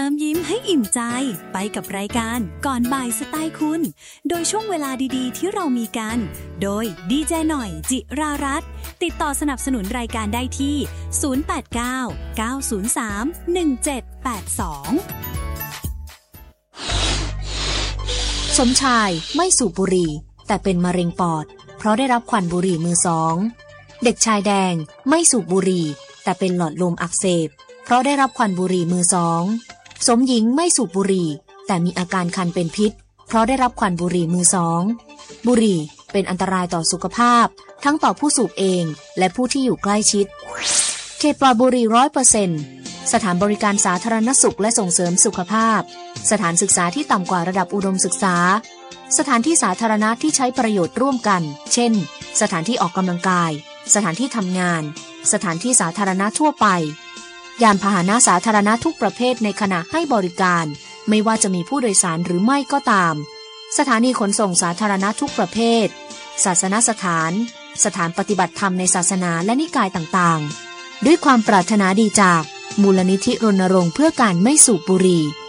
เติมยิ้มให้อิ่มใจไปกับรายการก่อนบ่ายสไตล์คุณโดยช่วงเวลาดีๆที่เรามีกันโดยดีเจหน่อยจิรารัตน์ติดต่อสนับสนุนรายการได้ที่สมชายไม่สูบบุหรี่แต่เป็นมะเร็งปอดเพราะได้รับควันบุหรี่มือสองเด็กชายแดงไม่สูบบุหรี่แต่เป็นหลอดลมอักเสบเพราะได้รับควันบุหรี่มือสองสมหญิงไม่สูบบุหรี่แต่มีอาการคันเป็นพิษเพราะได้รับควันบุหรี่มือสองบุหรี่เป็นอันตรายต่อสุขภาพทั้งต่อผู้สูบเองและผู้ที่อยู่ใกล้ชิดเขตปลอดบุหรี่ 100% สถานบริการสาธารณสุขและส่งเสริมสุขภาพสถานศึกษาที่ต่ำกว่าระดับอุดมศึกษาสถานที่สาธารณะที่ใช้ประโยชน์ร่วมกันเช่นสถานที่ออกกำลังกายสถานที่ทำงานสถานที่สาธารณะทั่วไปยานพาหนะสาธารณะทุกประเภทในขณะให้บริการไม่ว่าจะมีผู้โดยสารหรือไม่ก็ตามสถานีขนส่งสาธารณะทุกประเภทศาสนสถานสถานปฏิบัติธรรมในศาสนาและนิกายต่างๆด้วยความปรารถนาดีจากมูลนิธิรณรงค์เพื่อการไม่สูบบุหรี่